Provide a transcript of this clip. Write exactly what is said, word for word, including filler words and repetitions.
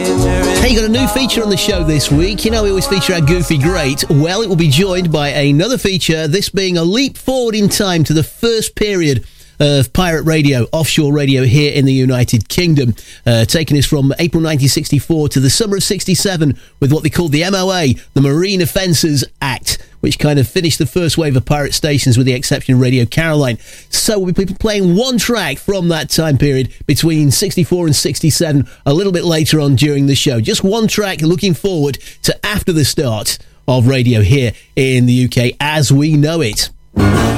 Hey, you got a new feature on the show this week. You know we always feature our Goofy Great. Well, it will be joined by another feature, this being a leap forward in time to the first period of pirate radio, offshore radio here in the United Kingdom, uh, taking us from April nineteen sixty-four to the summer of sixty-seven with what they called the M O A, the Marine Offences Act, which kind of finished the first wave of pirate stations with the exception of Radio Caroline. So we'll be playing one track from that time period between sixty-four and sixty-seven a little bit later on during the show. Just one track looking forward to after the start of radio here in the U K as we know it.